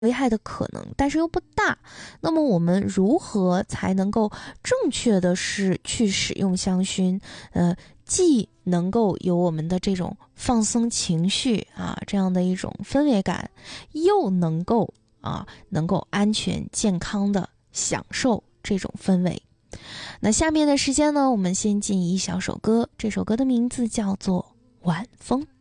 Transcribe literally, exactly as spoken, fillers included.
危害的可能，但是又不大。那么我们如何才能够正确的是去使用香薰，呃，既能够有我们的这种放松情绪啊，这样的一种氛围感，又能够啊，能够安全健康的享受这种氛围。那下面的时间呢，我们先进一小首歌，这首歌的名字叫做《晚风》。